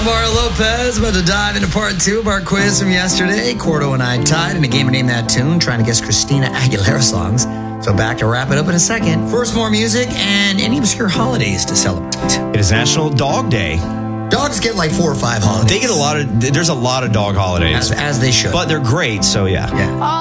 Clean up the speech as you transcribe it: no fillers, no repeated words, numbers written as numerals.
Mario Lopez about to dive into part 2 of our quiz from yesterday. Cordo and I tied in a game of Name That Tune, trying to guess Christina Aguilera songs. So back to wrap it up in a second. First, more music and any obscure holidays to celebrate. It is National Dog Day. Dogs get like 4 or 5 holidays. They get there's a lot of dog holidays. As they should. But they're great, so yeah. Yeah.